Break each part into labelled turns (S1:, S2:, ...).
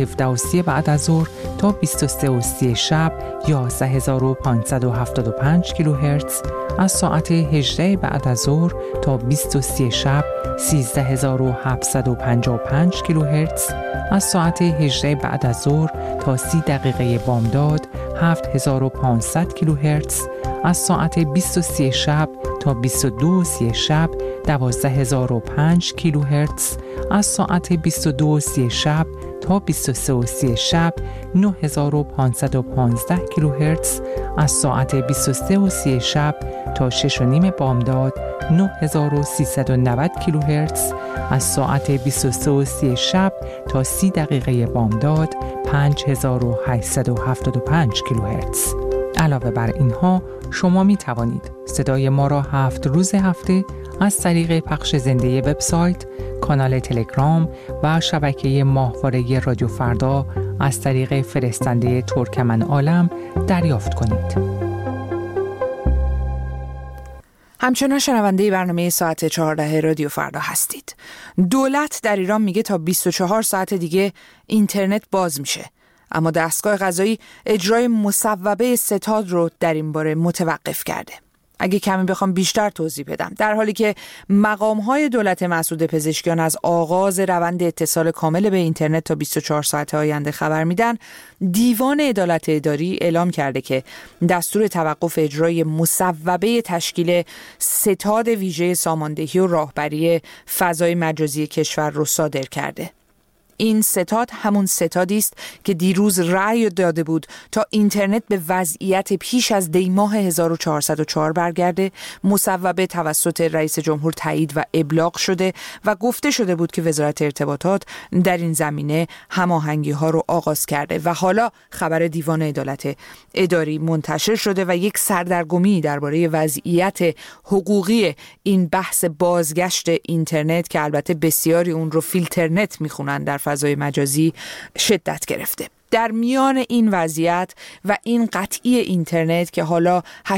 S1: 17:30 بعد از ظهر تا 23:30 شب 11575 کیلوهرتز، از ساعت 18 بعد از ظهر تا 23 شب 13755 کیلوهرتز، از ساعت 18 بعد از ظهر تا 30 دقیقه بامداد 7500 کیلوهرتز، از ساعت 23 شب تا 22:30 شب 12005 کیلوهرتز، از ساعت 22:30 شب تا 23:30 شب 9515 کیلوهرتز، از ساعت 23:30 شب تا 6:30 بامداد 9390 کیلوهرتز، از ساعت 23:30 شب تا 30 دقیقه بامداد 5875 کیلوهرتز. علاوه بر اینها شما می توانید صدای ما را 7 روز هفته از طریق پخش زنده وبسایت، کانال تلگرام و شبکه ماهواره رادیو فردا از طریق فرستنده ترکمن عالم دریافت کنید.
S2: همچنان شنونده برنامه ساعت 14 رادیو فردا هستید. دولت در ایران میگه تا 24 ساعت دیگه اینترنت باز میشه، اما دستگاه قضایی اجرای مصوبه ستاد رو در این باره متوقف کرده. اگه کمی بخوام بیشتر توضیح بدم، در حالی که مقام‌های دولت مسعود پزشکیان از آغاز روند اتصال کامل به اینترنت تا 24 ساعت آینده خبر میدن، دیوان عدالت اداری اعلام کرده که دستور توقف اجرای مصوبه تشکیل ستاد ویژه ساماندهی و راهبری فضای مجازی کشور رو صادر کرده. این ستاد همون ستادی است که دیروز رأی داده بود تا اینترنت به وضعیت پیش از دی ماه 1404 برگرده. مصوبه توسط رئیس جمهور تایید و ابلاغ شده و گفته شده بود که وزارت ارتباطات در این زمینه هماهنگی ها رو آغاز کرده و حالا خبر دیوان عدالت اداری منتشر شده و یک سردرگمی درباره وضعیت حقوقی این بحث بازگشت اینترنت که البته بسیاری اون رو فیلترنت میخونن در فضای مجازی شدت گرفته. در میان این وضعیت و این قطعی اینترنت که حالا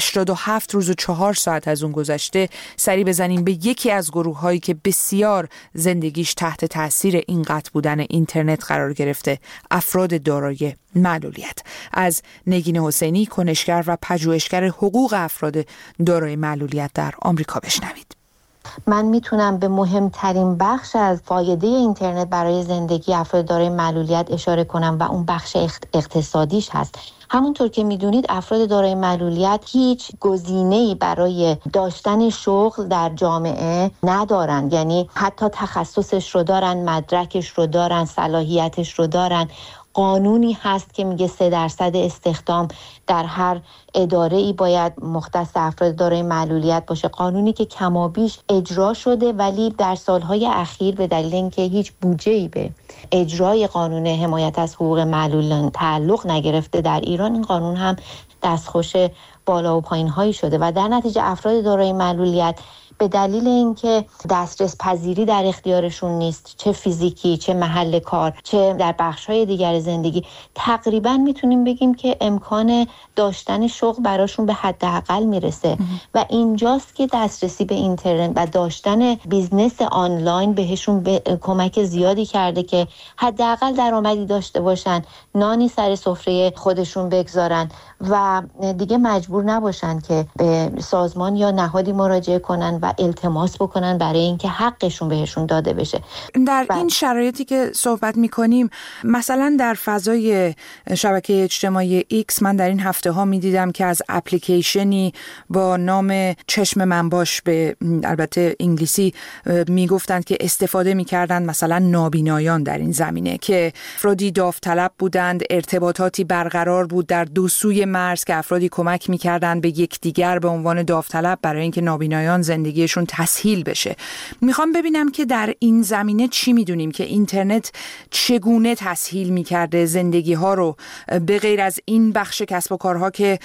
S2: 87 روز و 4 ساعت از اون گذشته، سری بزنیم به یکی از گروه‌هایی که بسیار زندگیش تحت تاثیر این قطع بودن اینترنت قرار گرفته، افراد دارای معلولیت. از نگین حسینی، کنشگر و پژوهشگر حقوق افراد دارای معلولیت در آمریکا بشنوید.
S3: من میتونم به مهمترین بخش از فایده اینترنت برای زندگی افراد دارای معلولیت اشاره کنم و اون بخش اقتصادیش هست. همونطور که میدونید افراد دارای معلولیت هیچ گزینه‌ای برای داشتن شغل در جامعه ندارن، یعنی حتی تخصصش رو دارن، مدرکش رو دارن، صلاحیتش رو دارن. قانونی هست که میگه 3% استخدام در هر اداره‌ای باید مختص افراد دارای معلولیت باشه. قانونی که کمابیش اجرا شده، ولی در سالهای اخیر به دلیل اینکه هیچ بودجه‌ای به اجرای قانون حمایت از حقوق معلولان تعلق نگرفته در ایران، این قانون هم دستخوش بالا و پایین‌هایی شده و در نتیجه افراد دارای معلولیت به دلیل اینکه دسترس پذیری در اختیارشون نیست، چه فیزیکی، چه محل کار، چه در بخش‌های دیگر زندگی، تقریباً میتونیم بگیم که امکان داشتن شغل براشون به حداقل میرسه و اینجاست که دسترسی به اینترنت و داشتن بیزنس آنلاین بهشون کمک زیادی کرده که حداقل درآمدی داشته باشن، نانی سر سفره خودشون بگذارن و دیگه مجبور نباشن که به سازمان یا نهادی مراجعه کنن و التماس بکنن برای اینکه حقشون بهشون داده بشه.
S2: در این شرایطی که صحبت می‌کنیم، مثلا در فضای شبکه اجتماعی ایکس، من در این هفته ها می‌دیدم که از اپلیکیشنی با نام چشم من باش، به البته انگلیسی، میگفتند که استفاده می‌کردند مثلا نابینایان در این زمینه که افرادی داوطلب بودند، ارتباطاتی برقرار بود در دو سوی مرز که افرادی کمک می‌کردند به یکدیگر به عنوان داوطلب برای اینکه نابینایان زندگیشون تسهیل بشه. میخوام ببینم که در این زمینه چی میدونیم که اینترنت چگونه تسهیل میکرده زندگی ها رو، به غیر از این بخش کسب و کارها که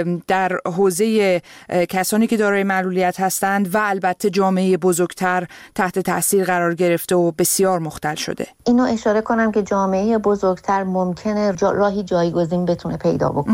S2: در حوزه کسانی که دارای معلولیت هستند و البته جامعه بزرگتر تحت تاثیر قرار گرفته و بسیار مختل شده.
S3: اینو اشاره کنم که جامعه بزرگتر ممکنه راهی جایگزین بتونه پیدا بکنه.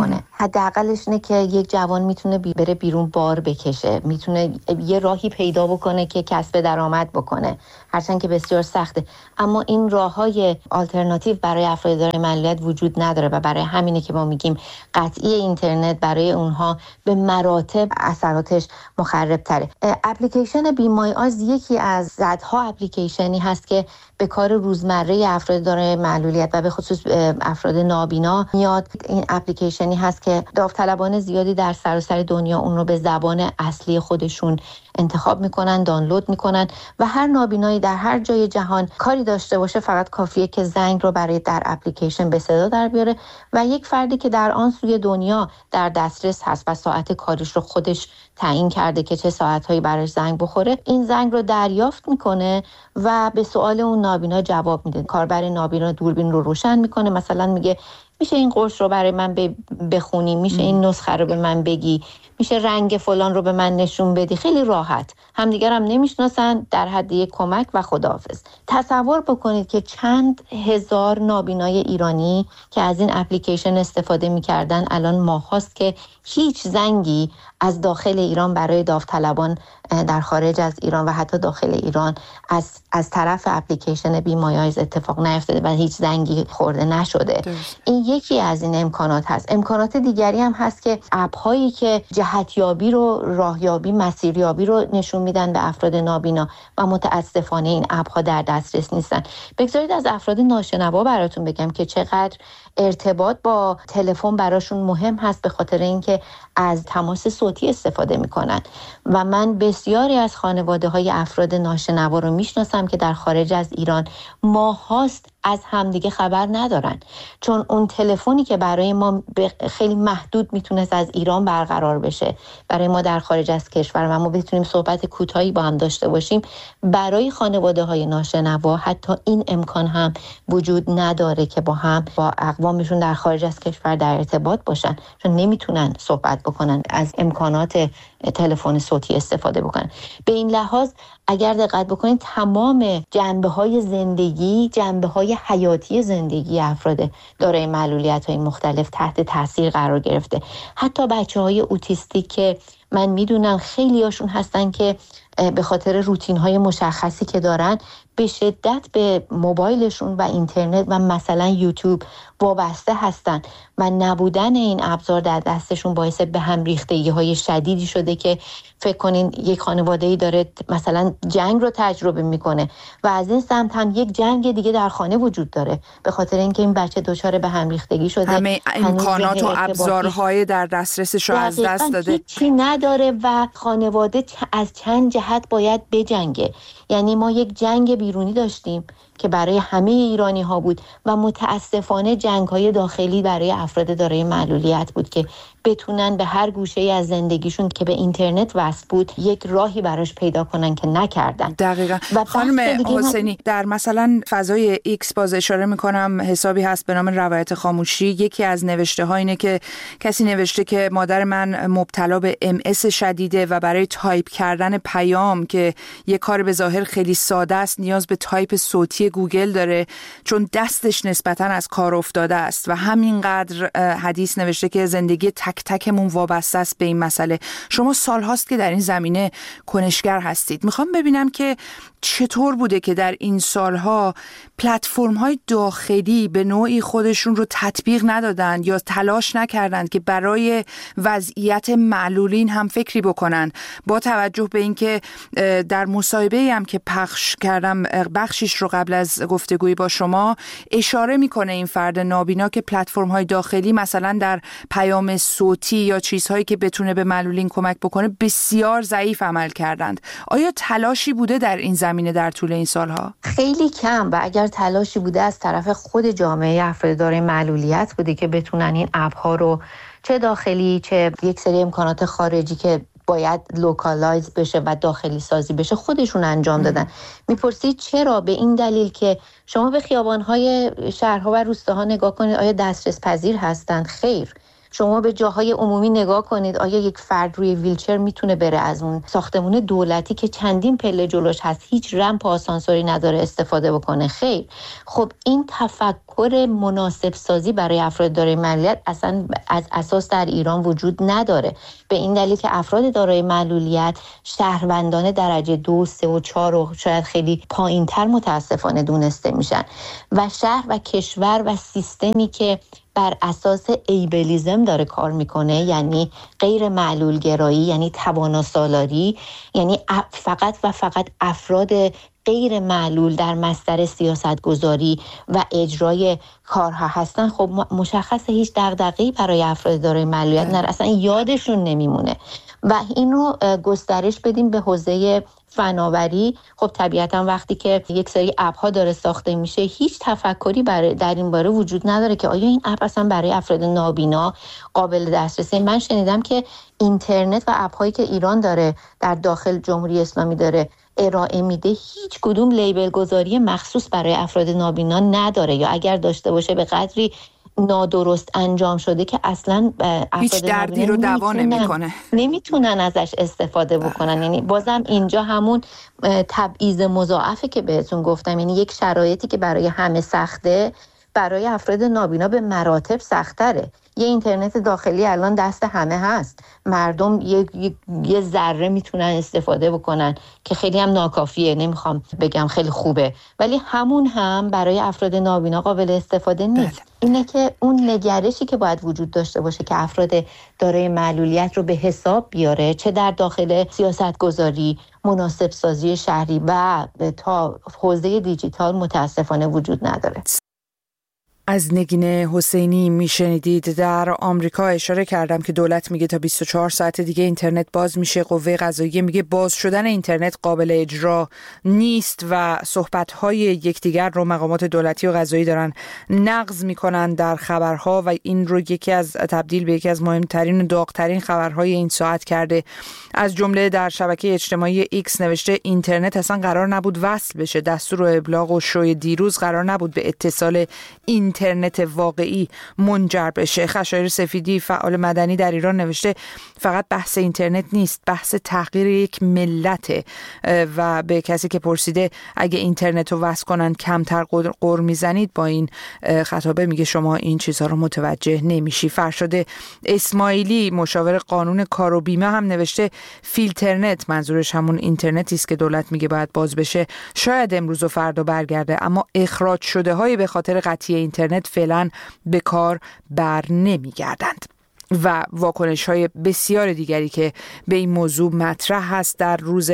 S3: حداقلش اینه که یک جوان میتونه بره بیرون بار بکشه، میتونه یه راهی پیدا بکنه که کسب درآمد بکنه، هرچند که بسیار سخته. اما این راههای آلترناتیو برای افراد دارای معلولیت وجود نداره و برای همینه که ما میگیم قطعی اینترنت برای اونها به مراتب اثراتش مخرب تره. اپلیکیشن بی مای آیز یکی از صدها اپلیکیشنی هست که به کار روزمره افراد دارای معلولیت و به خصوص افراد نابینا میاد. این اپلیکیشنی هست که داوطلبان زیادی در سراسر دنیا اون رو به زبان اصلی خودشون انتخاب میکنن، دانلود میکنن و هر نابینایی در هر جای جهان کاری داشته باشه فقط کافیه که زنگ رو برای در اپلیکیشن به صدا در بیاره و یک فردی که در آن سوی دنیا در دسترس هست و ساعت کارش رو خودش تعیین کرده که چه ساعتهایی براش زنگ بخوره، این زنگ رو دریافت میکنه و به سوال اون نابینا جواب میده. کاربر نابینا دوربین رو روشن میکنه، مثلا میگه میشه این قرص رو برای من بخونی، میشه این نسخه رو به من بگی، میشه رنگ فلان رو به من نشون بدی. خیلی راحت، همدیگر هم نمیشناسن، در حد یک کمک و خداحافظ. تصور بکنید که چند هزار نابینای ایرانی که از این اپلیکیشن استفاده میکردن الان ماهاست که هیچ زنگی از داخل ایران برای داوطلبان در خارج از ایران و حتی داخل ایران از طرف اپلیکیشن بی مای آیز اتفاق نیفتاده و هیچ زنگی خورده نشده. این یکی از این امکانات هست. امکانات دیگری هم هست که اپ هایی که جهتیابی رو، راهیابی، مسیریابی رو نشون میدن به افراد نابینا و متاسفانه این اپ ها در دسترس نیستن. بگذارید از افراد ناشنوا براتون بگم که چقدر ارتباط با تلفن براشون مهم هست، به خاطر اینکه از تماس صوتی استفاده میکنن و من بسیاری از خانواده های افراد ناشنوا رو میشناسم که در خارج از ایران ماهاست از همدیگه خبر ندارن، چون اون تلفنی که برای ما خیلی محدود میتونست از ایران برقرار بشه برای ما در خارج از کشور و ما بتونیم صحبت کوتاهی با هم داشته باشیم، برای خانواده های ناشنوا حتی این امکان هم وجود نداره که با اقوامشون در خارج از کشور در ارتباط باشن، چون نمیتونن صحبت بکنن، از امکانات تلفن صوتی استفاده بکنن. به این لحاظ اگر دقت بکنید تمام جنبه‌های زندگی، جنبه‌های حیاتی زندگی افراد دارای معلولیت‌های مختلف تحت تاثیر قرار گرفته. حتی بچه‌های اوتیستیک که من میدونم خیلی هاشون هستن که به خاطر روتین‌های مشخصی که دارن به شدت به موبایلشون و اینترنت و مثلا یوتیوب وابسته هستن و نبودن این ابزار در دستشون باعث به هم ریختگی‌های شدیدی شده که فکر کنین یک خانواده‌ای داره مثلا جنگ رو تجربه میکنه و از این سمت هم یک جنگ دیگه در خانه وجود داره به خاطر اینکه این بچه دچار به هم ریختگی شده،
S2: همه امکانات و ابزارهای در دسترسش رو از دست داده،
S3: هیچی نداره و خانواده از چند جهت باید بجنگه. یعنی ما یک جنگ بیرونی داشتیم که برای همه ایرانی ها بود و متاسفانه جنگ های داخلی برای افراد دارای معلولیت بود که بتونن به هر گوشه از زندگیشون که به اینترنت وصل بود یک راهی براش پیدا کنن که نکردن.
S2: دقیقا. خانم حسینی در مثلا فضای ایکس باز اشاره میکنم حسابی هست به نام روایت خاموشی. یکی از نوشته ها اینه که کسی نوشته که مادر من مبتلا به MS شدیده و برای تایپ کردن پیام که یک کار به ظاهر خیلی ساده است نیاز به تایپ صوتی گوگل داره چون دستش نسبتاً از کار افتاده است و همینقدر حدیث نوشته که زندگی تک تکمون وابسته است به این مسئله. شما سال هاست که در این زمینه کنشگر هستید. میخوام ببینم که چطور بوده که در این سالها پلتفرم های داخلی به نوعی خودشون رو تطبیق ندادن یا تلاش نکردند که برای وضعیت معلولین هم فکری بکنن، با توجه به اینکه در مصاحبه‌ای هم که پخش کردم بخشیش رو قبل از گفتگوی با شما اشاره میکنه این فرد نابینا که پلتفرم های داخلی مثلا در پیام صوتی یا چیزهایی که بتونه به معلولین کمک بکنه بسیار ضعیف عمل کردند. آیا تلاشی بوده در این زمینه در طول این سالها؟
S3: خیلی کم، و اگر تلاشی بوده از طرف خود جامعه افراد دارای معلولیت بوده که بتونن این اپ ها رو چه داخلی چه یک سری امکانات خارجی که باید لوکالایز بشه و داخلی سازی بشه خودشون انجام دادن. میپرسید چرا؟ به این دلیل که شما به خیابان‌های شهرها و روستاها نگاه کنید، آیا دسترس پذیر هستند؟ خیر. شما به جاهای عمومی نگاه کنید، آیا یک فرد روی ویلچر میتونه بره از اون ساختمون دولتی که چندین پله جلوش هست، هیچ رمپ آسانسوری نداره، استفاده بکنه؟ خیر. خب این تفکر مناسب سازی برای افراد دارای معلولیت اصلا از اساس در ایران وجود نداره، به این دلیل که افراد دارای معلولیت شهروندان درجه 2، 3 و 4 و شاید خیلی پایین‌تر متاسفانه دونسته میشن و شهر و کشور و سیستمی که بر اساس ایبلیزم داره کار میکنه، یعنی غیر معلول گرایی، یعنی توانا سالاری، یعنی فقط و فقط افراد غیر معلول در مصدر سیاست گذاری و اجرای کارها هستن، خب مشخصه هیچ دغدغه‌ای برای افراد دارای معلولیت نداره، اصلا یادشون نمیمونه. و این رو گسترش بدیم به حوزه فناوری. خب طبیعتا وقتی که یک سری اپ ها داره ساخته میشه، هیچ تفکری در این باره وجود نداره که آیا این اپ اصلا برای افراد نابینا قابل دسترسی. من شنیدم که اینترنت و اپ هایی که ایران داره در داخل جمهوری اسلامی داره ارائه میده، هیچ کدوم لیبل گذاری مخصوص برای افراد نابینا نداره، یا اگر داشته باشه به قدری نادرست انجام شده که اصلا
S2: هیچ دردی رو دوا نمیکنه،
S3: نمیتونن ازش استفاده بکنن. یعنی بازم اینجا همون تبعیض مضاعفه که بهتون گفتم، یعنی یک شرایطی که برای همه سخته برای افراد نابینا به مراتب سخت‌تره. یه اینترنت داخلی الان دست همه هست، مردم یه ذره میتونن استفاده بکنن که خیلی هم ناکافیه، نمیخوام بگم خیلی خوبه، ولی همون هم برای افراد نابینا قابل استفاده نیست. اینه که اون نگرشی که باید وجود داشته باشه که افراد دارای معلولیت رو به حساب بیاره، چه در داخل سیاست گذاری، مناسب سازی شهری و تا حوزه دیجیتال، متاسفانه وجود نداره.
S2: از نگین حسینی میشنیدید. در آمریکا اشاره کردم که دولت میگه تا 24 ساعت دیگه اینترنت باز میشه، قوه قضاییه میگه باز شدن اینترنت قابل اجرا نیست و صحبت‌های یکدیگر رو مقامات دولتی و قضایی دارن نقض میکنن در خبرها و این رو تبدیل به یکی از مهمترین و داغ‌ترین خبرهای این ساعت کرده. از جمله در شبکه اجتماعی ایکس نوشته اینترنت اصلا قرار نبود وصل بشه، دستور و ابلاغ و شوی دیروز قرار نبود به اتصال اینترنت واقعی منجر بشه. خشایار سفیدی فعال مدنی در ایران نوشته فقط بحث اینترنت نیست، بحث تغییر یک ملته و به کسی که پرسیده اگه اینترنت رو وصل کنن کمتر قر میزنید، با این خطابه میگه شما این چیزها رو متوجه نمیشی. فرشاد اسماعیلی مشاور قانون کار و بیمه هم نوشته فیلترنت، منظورش همون اینترنتی است که دولت میگه باید باز بشه، شاید امروز و فردا برگرده، اما اخراج شده های به خاطر قطعی اینترنت فعلا به کار بر نمیگردند. و واکنش های بسیار دیگری که به این موضوع مطرح هست. در روز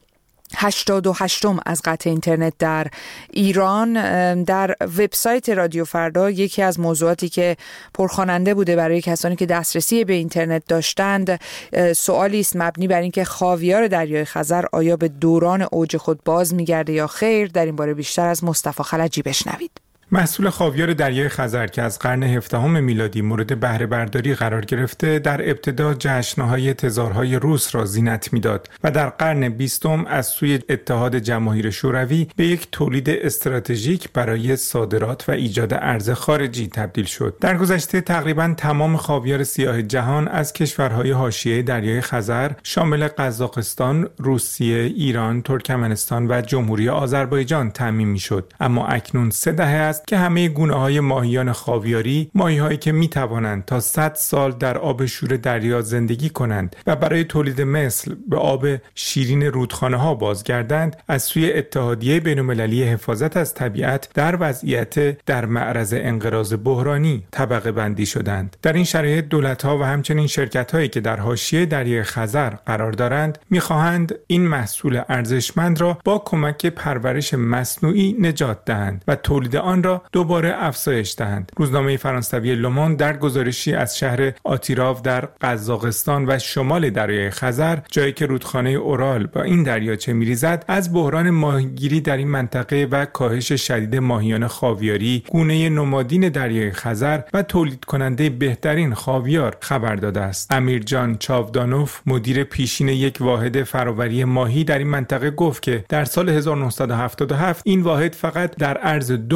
S2: 88 از قطع اینترنت در ایران، در وبسایت رادیو فردا یکی از موضوعاتی که پرخواننده بوده برای کسانی که دسترسی به اینترنت داشتند سوالی است مبنی بر اینکه خاویار دریای خزر آیا به دوران اوج خود باز میگرده یا خیر. در این باره بیشتر از مصطفی خلجی بشنوید.
S4: محصول خاویار دریای خزر که از قرن 17 میلادی مورد بهره برداری قرار گرفته، در ابتدا جشن‌های تزارهای روس را زینت می‌داد و در قرن 20 از سوی اتحاد جماهیر شوروی به یک تولید استراتژیک برای صادرات و ایجاد ارز خارجی تبدیل شد. در گذشته تقریباً تمام خاویار سیاه جهان از کشورهای حاشیه دریای خزر شامل قزاقستان، روسیه، ایران، ترکمنستان و جمهوری آذربایجان تامین می‌شد. اما اکنون 3 دهه است که همه گونه‌های ماهیان خاویاری، ماهی‌هایی که می‌توانند تا 100 سال در آب شور دریا زندگی کنند و برای تولید مثل به آب شیرین رودخانه‌ها بازگردند، از سوی اتحادیه بین‌المللی حفاظت از طبیعت در وضعیت در معرض انقراض بحرانی طبقه بندی شدند. در این شرایط دولت‌ها و همچنین شرکت‌هایی که در حاشیه دریای خزر قرار دارند می‌خواهند این محصول ارزشمند را با کمک پرورش مصنوعی نجات دهند و تولید آن را دوباره افزایش دهند. روزنامه فرانسوی لوموند در گزارشی از شهر آتیراو در قزاقستان و شمال دریای خزر، جایی که رودخانه اورال با این دریاچه می‌ریزد، از بحران ماهیگیری در این منطقه و کاهش شدید ماهیان خاویاری، گونه نمادین دریای خزر و تولید کننده بهترین خاویار خبر داده است. امیرجان چاودانوف، مدیر پیشین یک واحد فراوری ماهی در این منطقه، گفت که در سال 1977 این واحد فقط در عرض 2 ماه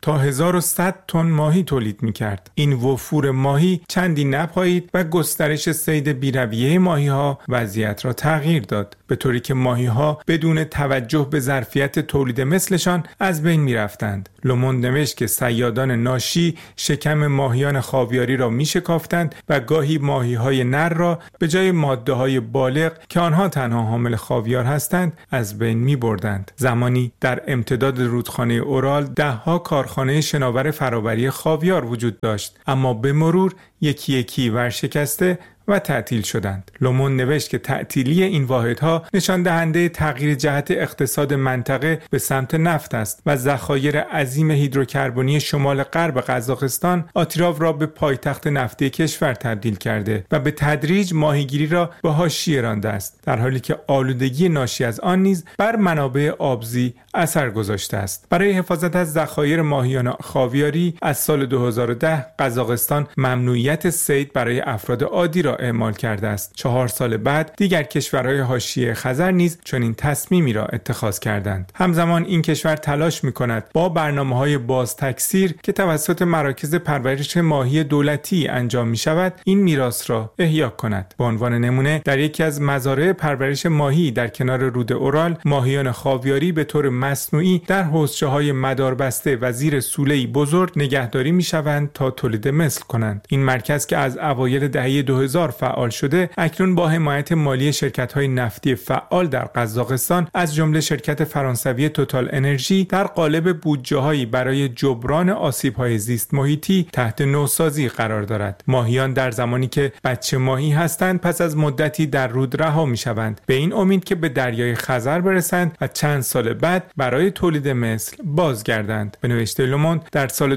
S4: تا 1100 تن ماهی تولید می‌کرد. این وفور ماهی چندی نپایید و گسترش صید بی‌رویه ماهی‌ها وضعیت را تغییر داد، به طوری که ماهی‌ها بدون توجه به ظرفیت تولید مثلشان از بین می‌رفتند. لوموند نوشت که صیادان ناشی شکم ماهیان خاویاری را می‌شکافتند و گاهی ماهی‌های نر را به جای ماده‌های بالغ که آنها تنها حامل خاویار هستند از بین می‌بردند. زمانی در امتداد رودخانه اورال ده‌ها کارخانه شناور فرآوری خاویار وجود داشت، اما به مرور یکی یکی ورشکسته و تعطیل شدند. لوموند نوشت که تعطیلی این واحدها نشان دهنده تغییر جهت اقتصاد منطقه به سمت نفت است و ذخایر عظیم هیدروکربنی شمال غرب قزاقستان آتیراو را به پایتخت نفتی کشور تبدیل کرده و به تدریج ماهیگیری را به حاشیه رانده است، در حالی که آلودگی ناشی از آن نیز بر منابع آبزی اثر گذاشته است. برای حفاظت از ذخایر ماهیان خاویاری از سال 2010 قزاقستان ممنوعیت صید برای افراد عادی را اعمال کرده است. 4 سال بعد دیگر کشورهای حاشیه خزر نیز چنین تصمیمی را اتخاذ کردند. همزمان این کشور تلاش می‌کند با برنامه‌های بازتکثیر که توسط مراکز پرورش ماهی دولتی انجام می‌شود این میراث را احیا کند. به عنوان نمونه در یکی از مزارع پرورش ماهی در کنار رود اورال ماهیان خاویاری به طور مصنوعی در حوضچه‌های مداربسته و زیر سوله‌ای بزرگ نگهداری می‌شوند تا تولید مثل کنند. این مرکز که از اوایل دهه 2000 فعال شده اکنون با حمایت مالی شرکت‌های نفتی فعال در قزاقستان از جمله شرکت فرانسوی توتال انرژی در قالب بودجه‌هایی برای جبران آسیب‌های زیست محیطی تحت نوسازی قرار دارد. ماهیان در زمانی که بچه ماهی هستند پس از مدتی در رود رها می‌شوند به این امید که به دریای خزر برسند و چند سال بعد برای تولید مثل بازگردند. به نوشته لوموند در سال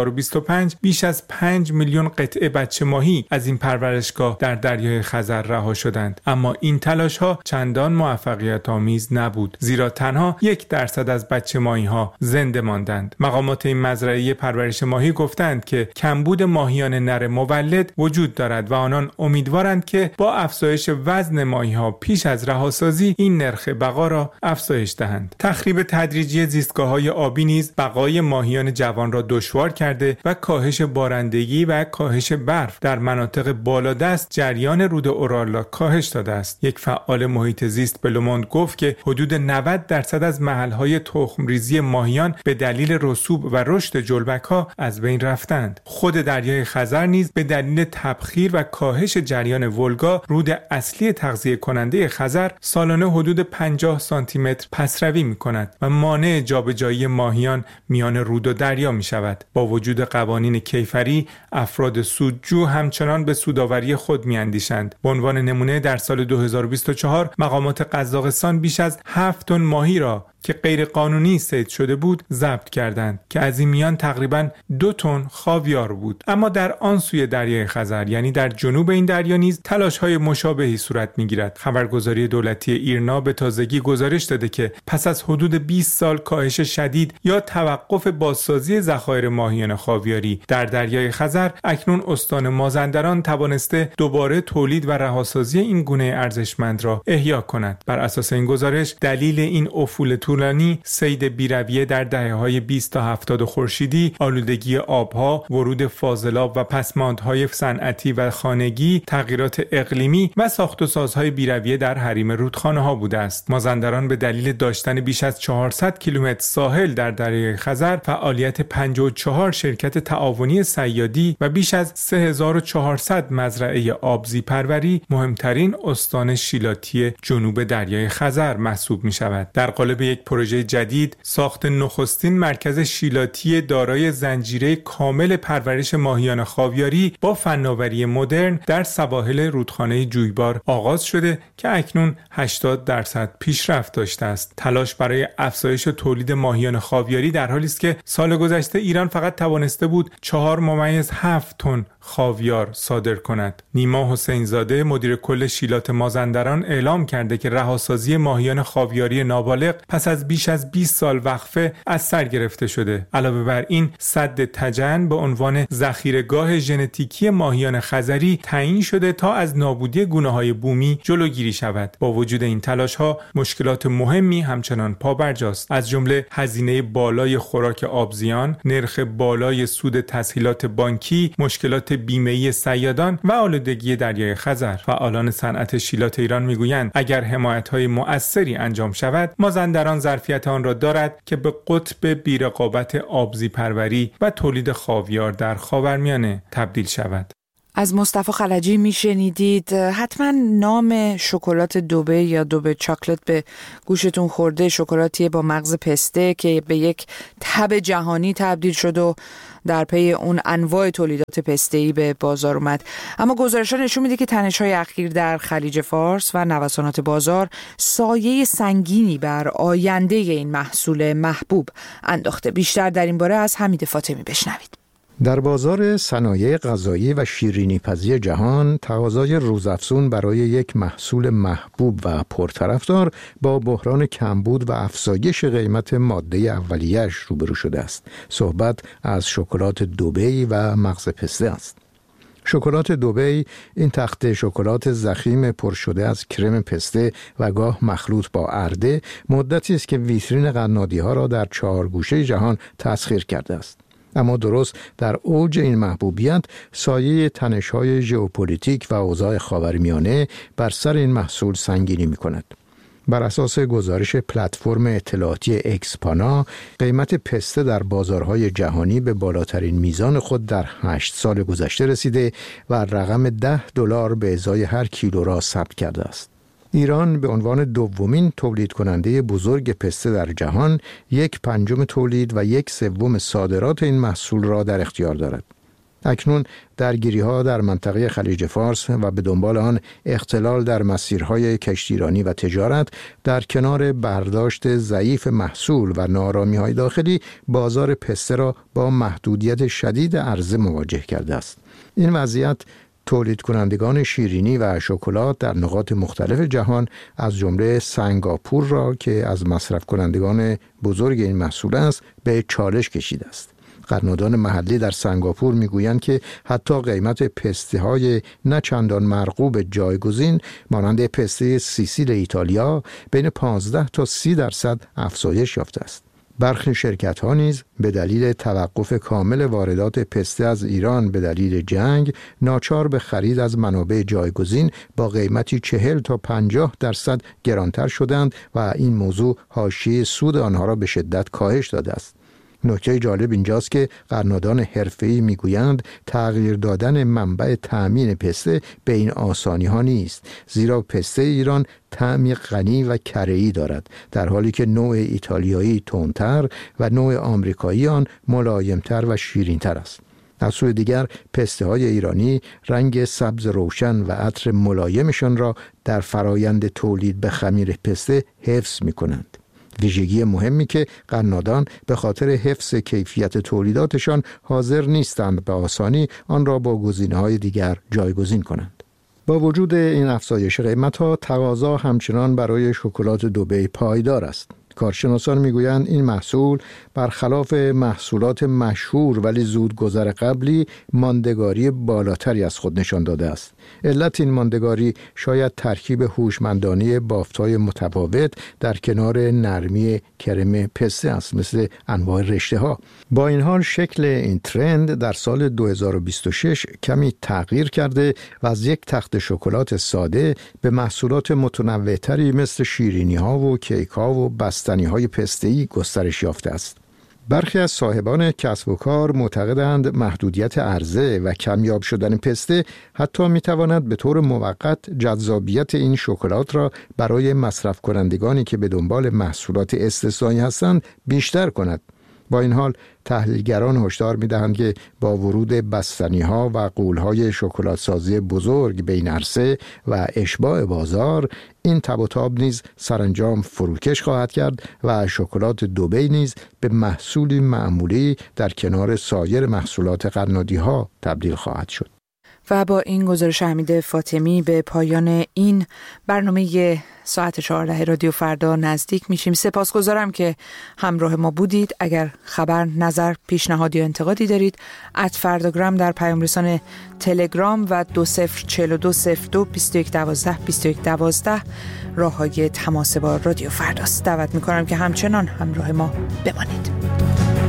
S4: 2025 بیش از 5 میلیون قطعه بچه ماهی از این پرورشگاه در دریای خزر رها شدند، اما این تلاش‌ها چندان موفقیت آمیز نبود، زیرا تنها 1% از بچه ماهی‌ها زنده ماندند. مقامات این مزرعه پرورش ماهی گفتند که کمبود ماهیان نر مولد وجود دارد و آنان امیدوارند که با افزایش وزن ماهی‌ها پیش از رهاسازی این نرخ بقا را افزایش دهند. تخریب تدریجی زیستگاه‌های آبی نیز بقای ماهیان جوان را دشوار کرده و کاهش بارندگی و کاهش برف در مناطق بالادست جریان رود اورال را کاهش داده است. یک فعال محیط زیست به لوموند گفت که حدود 90% از محل‌های تخم‌ریزی ماهیان به دلیل رسوب و رشد جلبک‌ها از بین رفتند. خود دریای خزر نیز به دلیل تبخیر و کاهش جریان ولگا، رود اصلی تغذیه کننده خزر، سالانه حدود 50 سانتی متر پسروی می‌کند و مانع جابجایی ماهیان میان رود و دریا می‌شود. با وجود قوانین کیفری، افراد سودجو همچنان به سودآوری خود می‌اندیشند. به عنوان نمونه در سال 2024 مقامات قزاقستان بیش از 7 تن ماهی را که غیر قانونی صید شده بود ضبط کردند که از این میان تقریباً 2 تن خاویار بود. اما در آن سوی دریای خزر یعنی در جنوب این دریا نیز تلاش‌های مشابهی صورت می‌گیرد. خبرگزاری دولتی ایرنا به تازگی گزارش داده که پس از حدود 20 سال کاهش شدید یا توقف بازسازی ذخایر ماهیان خاویاری در دریای خزر اکنون استان مازندران توانسته دوباره تولید و رهاسازی این گونه ارزشمند را احیا کند. بر اساس این گزارش دلیل این افول طولانی صید بی‌رویه در دهه‌های 20 تا 70 خورشیدی، آلودگی آبها، ورود فاضلاب و پسماندهای صنعتی و خانگی، تغییرات اقلیمی و ساخت و سازهای بی‌رویه در حریم رودخانه‌ها بوده است. مازندران به دلیل داشتن بیش از 400 کیلومتر ساحل در دریای خزر، فعالیت 54 شرکت تعاونی صیادی و بیش از 3400 مزرعه آبزی پروری مهمترین استان شیلاتی جنوب دریای خزر محسوب می‌شود. در قالب یک پروژه جدید ساخت نخستین مرکز شیلاتی دارای زنجیره کامل پرورش ماهیان خاویاری با فناوری مدرن در سواحل رودخانه جویبار آغاز شده که اکنون 80% پیشرفت داشته است. تلاش برای افزایش تولید ماهیان خاویاری در حالی است که سال گذشته ایران فقط توانسته بود 4.7 تن خاویار صادر کند. نیما حسینزاده مدیر کل شیلات مازندران اعلام کرده که رهاسازی ماهیان خاویاری نابالغ پس از بیش از 20 سال وقفه از سر گرفته شده. علاوه بر این سد تجن به عنوان ذخیره‌گاه ژنتیکی ماهیان خزری تعیین شده تا از نابودی گونه‌های بومی جلوگیری شود. با وجود این تلاش‌ها مشکلات مهمی همچنان پابرجاست، از جمله هزینه بالای خوراک آبزیان، نرخ بالای سود تسهیلات بانکی، مشکلات بیمه‌ای صیادان و آلودگی دریای خزر. فعالان صنعت شیلات ایران میگویند اگر حمایت‌های مؤثری انجام شود، مازندران ظرفیت آن را دارد که به قطب بی‌رقابت آبزی پروری و تولید خاویار در خاورمیانه تبدیل شود.
S2: از مصطفی خلجی میشنیدید. حتما نام شکلات دبی یا دبی چاکلت به گوشتون خورده. شکلاتی با مغز پسته که به یک تب جهانی تبدیل شد و در پی اون انواع تولیدات پسته‌ای به بازار اومد. اما گزارش‌ها نشون میده که تنش‌های اخیر در خلیج فارس و نوسانات بازار سایه سنگینی بر آینده این محصول محبوب انداخته. بیشتر در این باره از حمید فاطمی بشنوید.
S5: در بازار صنایع غذایی و شیرینی‌پزی جهان، تقاضای روزافزون برای یک محصول محبوب و پرطرفدار با بحران کمبود و افزایش قیمت ماده اولیه‌اش روبرو شده است. صحبت از شکلات دبی و مغز پسته است. شکلات دبی، این تخته شکلات ضخیم پر شده از کرم پسته و گاه مخلوط با ارده، مدتی است که ویترین قنادی‌ها را در 4 گوشه جهان تسخیر کرده است. اما درست در اوج این محبوبیت، سایه تنش‌های ژئوپلیتیک و اوضاع خاورمیانه بر سر این محصول سنگینی می‌کند. بر اساس گزارش پلتفرم اطلاعاتی اکسپانا، قیمت پسته در بازارهای جهانی به بالاترین میزان خود در 8 سال گذشته رسیده و رقم $10 به ازای هر کیلو را ثبت کرده است. ایران به عنوان دومین تولید کننده بزرگ پسته در جهان، 1/5 تولید و 1/3 صادرات این محصول را در اختیار دارد. اکنون درگیری‌ها در منطقه خلیج فارس و به دنبال آن اختلال در مسیرهای کشتیرانی و تجارت، در کنار برداشت ضعیف محصول و ناآرامی‌های داخلی، بازار پسته را با محدودیت شدید عرضه مواجه کرده است. این وضعیت تولید کنندگان شیرینی و شکلات در نقاط مختلف جهان از جمله سنگاپور را که از مصرف کنندگان بزرگ این محصول است به چالش کشیده است. قنادان محلی در سنگاپور میگویند که حتی قیمت پسته های نه چندان مرغوب جایگزین مانند پسته سیسیل ایتالیا بین 15 تا 30% افزایش یافته است. برخی شرکت‌ها نیز به دلیل توقف کامل واردات پسته از ایران به دلیل جنگ، ناچار به خرید از منابع جایگزین با قیمتی 40 تا 50% گرانتر شدند و این موضوع حاشیه سود آنها را به شدت کاهش داده است. نکته جالب اینجاست که قنادان حرفه‌ای میگویند تغییر دادن منبع تأمین پسته به این آسانی ها نیست، زیرا پسته ایران طعمی غنی و کره‌ای دارد، در حالی که نوع ایتالیایی تندتر و نوع آمریکایی آن ملایمتر و شیرینتر است. از سوی دیگر پسته های ایرانی رنگ سبز روشن و عطر ملایمشان را در فرایند تولید به خمیر پسته حفظ می کنند. ویژگی مهمی که قنادان به خاطر حفظ کیفیت تولیداتشان حاضر نیستند به آسانی آن را با گزینه‌های دیگر جایگزین کنند. با وجود این افزایش قیمت‌ها، تقاضا همچنان برای شکلات دبی پایدار است. کارشناسان میگویند این محصول برخلاف محصولات مشهور ولی زودگذر قبلی ماندگاری بالاتری از خود نشان داده است. علت این ماندگاری شاید ترکیب هوشمندانه بافت‌های متفاوت در کنار نرمی کرم پسته است، مثل انواع رشته‌ها. با این حال شکل این ترند در سال 2026 کمی تغییر کرده و از یک تخت شکلات ساده به محصولات متنوع‌تری مثل شیرینی‌ها و کیک‌ها و بستنی‌های پسته‌ای گسترش یافته است. برخی از صاحبان کسب و کار معتقدند محدودیت عرضه و کمیاب شدن پسته حتی میتواند به طور موقت جذابیت این شکلات را برای مصرف کنندگانی که به دنبال محصولات استثنایی هستند بیشتر کند. با این حال تحلیلگران هشدار می‌دهند که با ورود بستنی‌ها و غول‌های شکلات‌سازی بزرگ به این عرصه و اشباع بازار، این تب و تاب نیز سرانجام فروکش خواهد کرد و شکلات دبی نیز به محصولی معمولی در کنار سایر محصولات قنادی‌ها تبدیل خواهد شد.
S2: و با این گزارش حمید فاطمی به پایان این برنامه ساعت 14 رادیو فردا نزدیک میشیم. سپاسگزارم که همراه ما بودید. اگر خبر، نظر، پیشنهاد یا انتقادی دارید، @فرداگرام در پیام رسان تلگرام و 2042022112 راههای تماس با رادیو فرداست. دعوت میکنم که همچنان همراه ما بمانید.